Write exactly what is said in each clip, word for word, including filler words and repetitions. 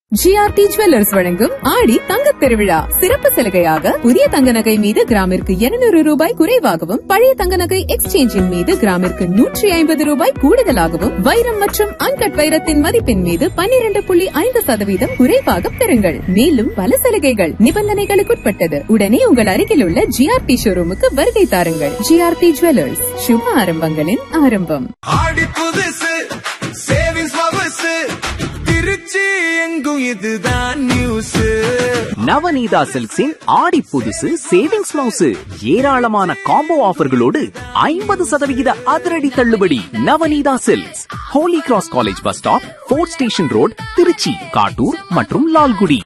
GRT jewellers வழங்கும் ஆடி தங்கத் திருவிழா சிறப்பு சலுகையாக புதிய தங்க நகை மீது கிராமிற்கு இருநூறு ரூபாய் குறைவாகவும் பழைய தங்க நகை எக்ஸ்சேஞ்சின் மீது கிராமிற்கு நூற்றி ஐம்பது ரூபாய் கூடுதலாகவும் வைரம் மற்றும் அன்கட் வைரத்தின் மதிப்பின் மீது பன்னிரண்டு புள்ளி ஐந்து சதவீதம் குறைவாக பெறுங்கள். மேலும் பல சலுகைகள் நிபந்தனைகளுக்குட்பட்டது. உடனே உங்கள் அருகில் உள்ள ஜிஆர்டி ஷோரூமுக்கு வருகை தாருங்கள். ஜிஆர்டி ஜுவல்லர்ஸ், சுப ஆரம்பங்களின் ஆரம்பம். நவநீதா சில்க்ஸின் ஆடி புதுசு சேவிங்ஸ் பிளவுஸ் ஏராளமான காம்போ ஆஃபர்களோடு ஐம்பது சதவிகித அதிரடி தள்ளுபடி. Navaneetha silks, Holi cross college bus stop, fort station road, Trichy, Kattur மற்றும் லால்குடி.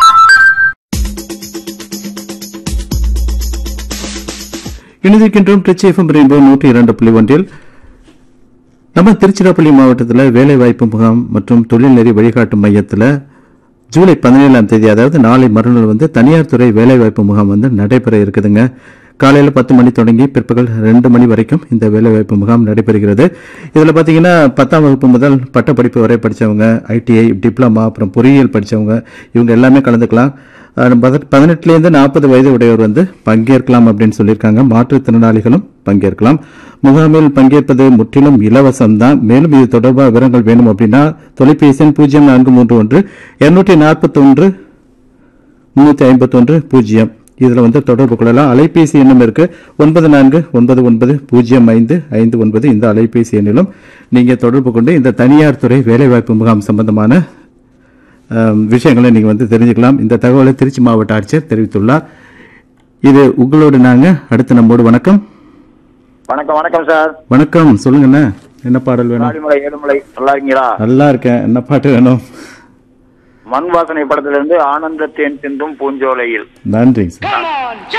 இணைந்திருக்கின்றோம் திருச்சி எஃப்எம் ரெயின்போ நூற்றி இரண்டு புள்ளி ஒன்றில். நம்ம திருச்சிராப்பள்ளி மாவட்டத்தில் வேலைவாய்ப்பு முகாம் மற்றும் தொழில்நெறி வழிகாட்டும் மையத்தில் ஜூலை பதினேழாம் தேதி, அதாவது நாளை மறுநாள் வந்து தனியார் துறை வேலைவாய்ப்பு முகாம் வந்து நடைபெற இருக்குதுங்க. காலையில் பத்து மணி தொடங்கி பிற்பகல் ரெண்டு மணி வரைக்கும் இந்த வேலைவாய்ப்பு முகாம் நடைபெறுகிறது. இதில் பார்த்தீங்கன்னா பத்தாம் வகுப்பு முதல் பட்டப்படிப்பு வரை படித்தவங்க, ஐடிஐ, டிப்ளமா, அப்புறம் பொறியியல் படித்தவங்க, இவங்க எல்லாமே கலந்துக்கலாம். பதினெட்டுலேருந்து நாற்பது வயது உடையவர் வந்து பங்கேற்கலாம் அப்படின்னு சொல்லியிருக்காங்க. மாற்றுத்திறனாளிகளும் பங்கேற்கலாம். முகாமில் பங்கேற்பது முற்றிலும் இலவசம் தான். மேலும் இது தொடர்பாக விவரங்கள் வேணும் அப்படின்னா தொலைபேசி எண் பூஜ்ஜியம் நான்கு மூன்று ஒன்று இருநூற்றி நாற்பத்தி ஒன்று முன்னூற்றி ஐம்பத்தி ஒன்று பூஜ்ஜியம் இதில் வந்து தொடர்பு கொள்ளலாம். அலைபேசி எண்ணும் இருக்கு, ஒன்பது நான்கு ஒன்பது ஒன்பது பூஜ்ஜியம் ஐந்து ஐந்து ஒன்பது. இந்த அலைபேசி எண்ணிலும் நீங்கள் தொடர்பு கொண்டு இந்த தனியார் துறை வேலைவாய்ப்பு முகாம் சம்பந்தமான விஷயங்களை நீங்கள் வந்து தெரிஞ்சுக்கலாம். இந்த தகவலை திருச்சி மாவட்ட ஆட்சியர் தெரிவித்துள்ளார். இது உங்களோடு நாங்க அடுத்து நம்மோடு. வணக்கம். வணக்கம். வணக்கம் சார். வணக்கம். சொல்லுங்கண்ணா, என்ன பாடல் வேணும்? ஆடிமலை ஏழுமலை. நல்லா இருக்கீங்களா? நல்லா இருக்கேன். என்ன பாட்டு வேணும்? மண் வாசனை படத்திலிருந்து ஆனந்த தேன் சிந்தும் பூஞ்சோலையில். நன்றி சார்.